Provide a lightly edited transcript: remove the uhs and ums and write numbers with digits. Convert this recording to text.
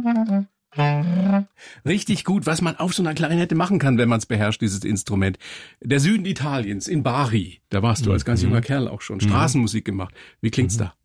Richtig gut, was man auf so einer Klarinette machen kann, wenn man es beherrscht, dieses Instrument. Der Süden Italiens, in Bari, da warst du als ganz junger Kerl auch schon, Straßenmusik gemacht. Wie klingt's da?